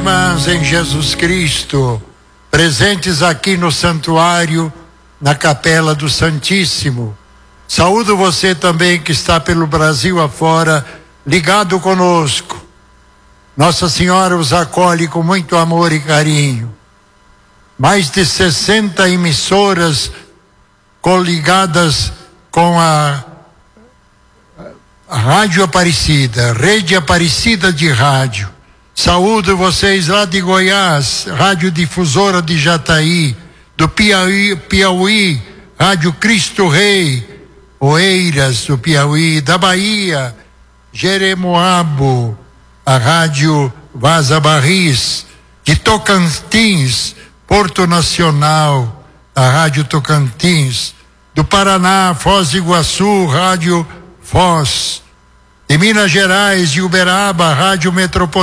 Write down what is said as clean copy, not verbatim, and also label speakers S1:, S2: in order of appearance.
S1: irmãs em Jesus Cristo, presentes aqui no santuário, na Capela do Santíssimo. Saúdo você também que está pelo Brasil afora, ligado conosco. Nossa Senhora os acolhe com muito amor e carinho. Mais de 60 emissoras coligadas com a Rádio Aparecida, Rede Aparecida de Rádio. Saúdo vocês lá de Goiás, Rádio Difusora de Jataí, do Piauí, Rádio Cristo Rei, Oeiras do Piauí, da Bahia, Jeremoabo, a Rádio Vaza Barris, de Tocantins, Porto Nacional, a Rádio Tocantins, do Paraná, Foz do Iguaçu, Rádio Foz, de Minas Gerais, de Uberaba, Rádio Metropolitana,